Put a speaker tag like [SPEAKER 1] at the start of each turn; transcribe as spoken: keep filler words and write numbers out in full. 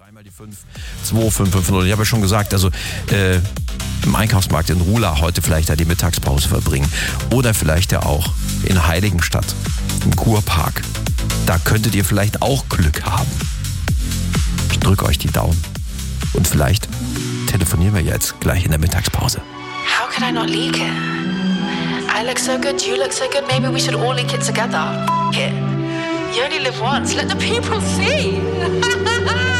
[SPEAKER 1] Dreimal die fünf, zwei fünf fünf null. Ich habe ja schon gesagt, also äh, im Einkaufsmarkt in Ruhla heute vielleicht da die Mittagspause verbringen. Oder vielleicht ja auch in Heiligenstadt, im Kurpark. Da könntet ihr vielleicht auch Glück haben. Ich drücke euch die Daumen. Und vielleicht telefonieren wir jetzt gleich in der Mittagspause.
[SPEAKER 2] How could I not leak it? I look so good, you look so good, maybe we should all leak it together. F- it. You only live once, let the people see.